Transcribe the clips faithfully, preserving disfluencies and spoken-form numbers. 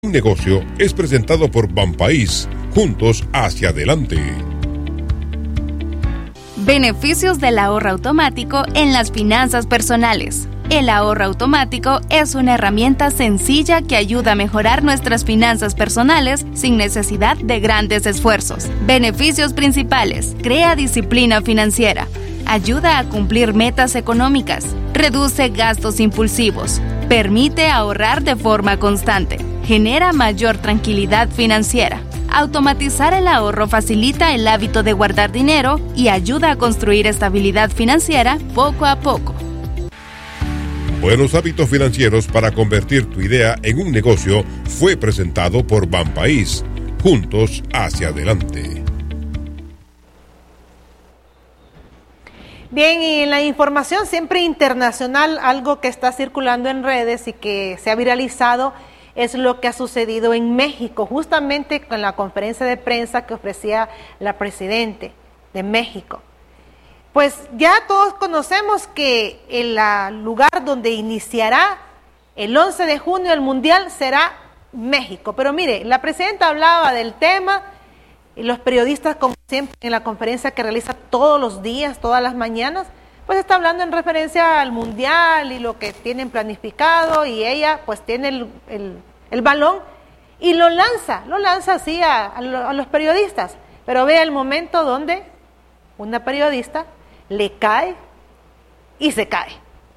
Un negocio es presentado por Banpaís, juntos hacia adelante. Beneficios del ahorro automático en las finanzas personales. El ahorro automático es una herramienta sencilla que ayuda a mejorar nuestras finanzas personales sin necesidad de grandes esfuerzos. Beneficios principales: crea disciplina financiera, ayuda a cumplir metas económicas, reduce gastos impulsivos, permite ahorrar de forma constante, genera mayor tranquilidad financiera. Automatizar el ahorro facilita el hábito de guardar dinero y ayuda a construir estabilidad financiera poco a poco. Buenos hábitos financieros para convertir tu idea en un negocio fue presentado por Banpaís, juntos hacia adelante. Bien, y en la información siempre internacional, algo que está circulando en redes y que se ha viralizado es lo que ha sucedido en México, justamente con la conferencia de prensa que ofrecía la presidenta de México. Pues ya todos conocemos que el lugar donde iniciará el once de junio el Mundial será México. Pero mire, la presidenta hablaba del tema y los periodistas, como siempre en la conferencia que realiza todos los días, todas las mañanas, pues está hablando en referencia al Mundial y lo que tienen planificado, y ella pues tiene el, el, el balón y lo lanza, lo lanza así a, a, lo, a los periodistas. Pero vea el momento donde una periodista le cae y se cae.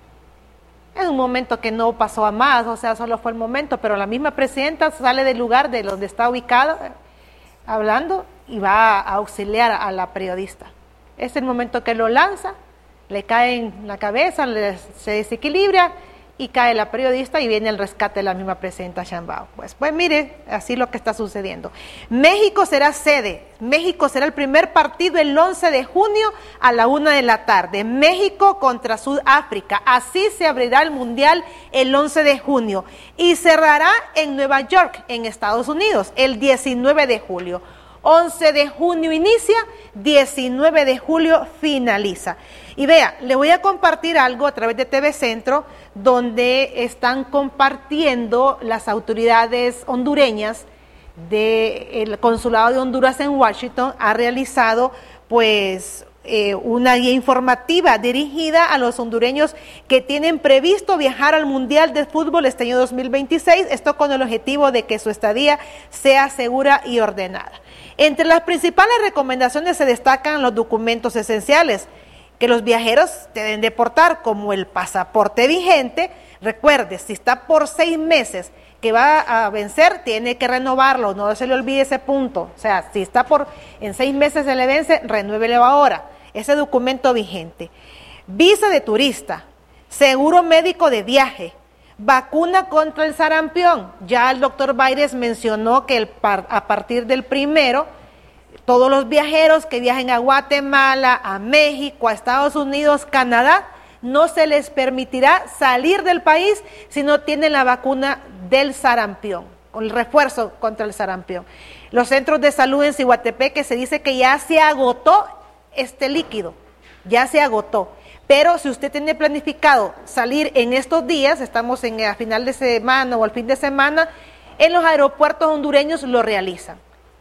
Es un momento que no pasó a más, o sea, solo fue el momento, pero la misma presidenta sale del lugar de donde está ubicada, hablando, y va a auxiliar a la periodista. Es el momento que lo lanza, le cae en la cabeza, le, se desequilibra y cae la periodista y viene el rescate de la misma presidenta Sheinbaum. Pues, pues mire, así lo que está sucediendo. México será sede, México será el primer partido el once de junio a la una de la tarde. México contra Sudáfrica, así se abrirá el Mundial el once de junio y cerrará en Nueva York, en Estados Unidos, el diecinueve de julio. once de junio inicia, diecinueve de julio finaliza. Y vea, le voy a compartir algo a través de T V Centro, donde están compartiendo las autoridades hondureñas del Consulado de Honduras en Washington. Ha realizado pues eh, una guía informativa dirigida a los hondureños que tienen previsto viajar al Mundial de Fútbol este año dos mil veintiséis, esto con el objetivo de que su estadía sea segura y ordenada. Entre las principales recomendaciones se destacan los documentos esenciales que los viajeros deben de portar, como el pasaporte vigente. Recuerde, si está por seis meses que va a vencer, tiene que renovarlo, no se le olvide ese punto. O sea, si está por en seis meses se le vence, renuévelo ahora, ese documento vigente. Visa de turista, seguro médico de viaje, vacuna contra el sarampión. Ya el doctor Baires mencionó que el par, a partir del primero, todos los viajeros que viajen a Guatemala, a México, a Estados Unidos, Canadá, no se les permitirá salir del país si no tienen la vacuna del sarampión, con el refuerzo contra el sarampión. Los centros de salud en Cihuatepeque se dice que ya se agotó este líquido, ya se agotó. Pero si usted tiene planificado salir en estos días, estamos en a final de semana o al fin de semana, en los aeropuertos hondureños lo realizan.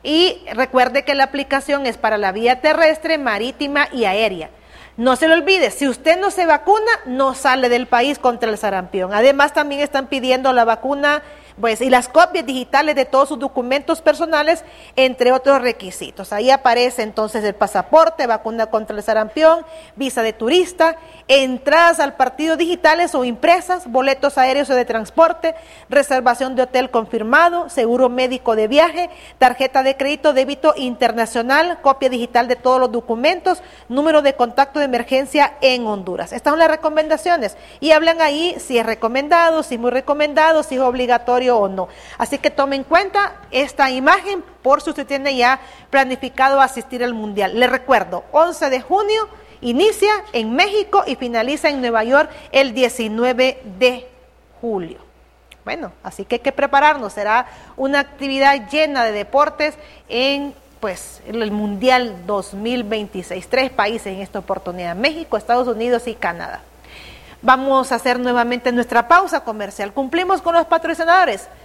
Y recuerde que la aplicación es para la vía terrestre, marítima y aérea. No se le olvide, si usted no se vacuna, no sale del país contra el sarampión. Además, también están pidiendo la vacuna, pues, y las copias digitales de todos sus documentos personales, entre otros requisitos. Ahí aparece entonces el pasaporte, vacuna contra el sarampión, visa de turista, entradas al partido digitales o impresas, boletos aéreos o de transporte, reservación de hotel confirmado, seguro médico de viaje, tarjeta de crédito, débito internacional, copia digital de todos los documentos, número de contacto de emergencia en Honduras. Estas son las recomendaciones y hablan ahí si es recomendado, si es muy recomendado, si es obligatorio o no. Así que tome en cuenta esta imagen por si usted tiene ya planificado asistir al Mundial. Le recuerdo, once de junio inicia en México y finaliza en Nueva York el diecinueve de julio. Bueno, así que hay que prepararnos. Será una actividad llena de deportes en pues el Mundial dos mil veintiséis. Tres países en esta oportunidad: México, Estados Unidos y Canadá. Vamos a hacer nuevamente nuestra pausa comercial. Cumplimos con los patrocinadores.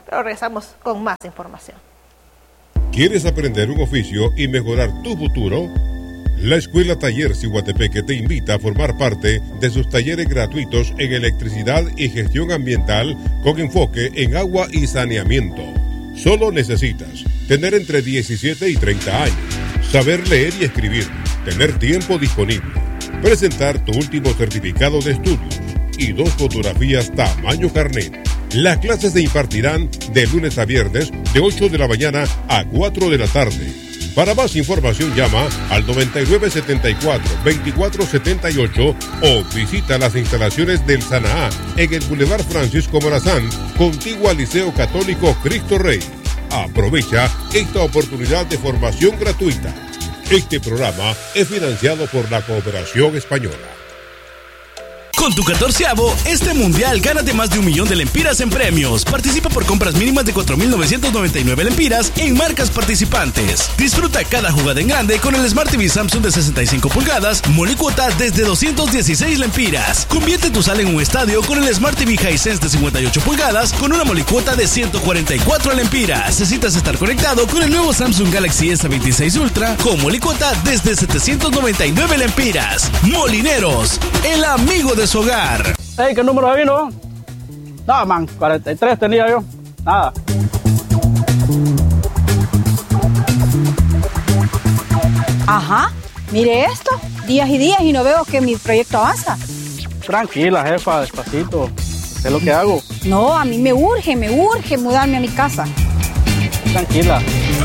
Pero regresamos con más información. ¿Quieres aprender un oficio y mejorar tu futuro? La Escuela Taller Ciguatepeque te invita a formar parte de sus talleres gratuitos en electricidad y gestión ambiental con enfoque en agua y saneamiento. Solo necesitas tener entre diecisiete y treinta años, saber leer y escribir, tener tiempo disponible, presentar tu último certificado de estudios y dos fotografías tamaño carnet. Las clases se impartirán de lunes a viernes de ocho de la mañana a cuatro de la tarde. Para más información llama al noventa y nueve setenta y cuatro, veinticuatro setenta y ocho o visita las instalaciones del Sanaá en el Boulevard Francisco Morazán, contiguo al Liceo Católico Cristo Rey. Aprovecha esta oportunidad de formación gratuita. Este programa es financiado por la Cooperación Española. Con tu catorceavo, este mundial gánate más de un millón de lempiras en premios. Participa por compras mínimas de cuatro mil novecientos noventa y nueve lempiras en marcas participantes. Disfruta cada jugada en grande con el Smart T V Samsung de sesenta y cinco pulgadas, molicuota desde doscientos dieciséis lempiras. Convierte tu sala en un estadio con el Smart T V Hisense de cincuenta y ocho pulgadas con una molicuota de ciento cuarenta y cuatro lempiras. Necesitas estar conectado con el nuevo Samsung Galaxy S veintiséis Ultra con molicuota desde setecientos noventa y nueve lempiras. Molineros, el amigo de su hogar. Hey, ¿qué número de vino? No, man, cuarenta y tres tenía yo. Nada. Ajá, mire esto. Días y días y no veo que mi proyecto avanza. Tranquila, jefa, despacito. Sé lo que hago. No, a mí me urge, me urge mudarme a mi casa. Tranquila.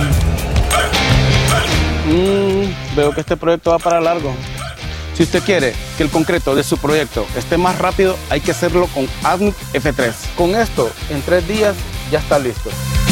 Mm, veo que este proyecto va para largo. Si usted quiere que el concreto de su proyecto esté más rápido, hay que hacerlo con Admic F tres. Con esto, en tres días ya está listo.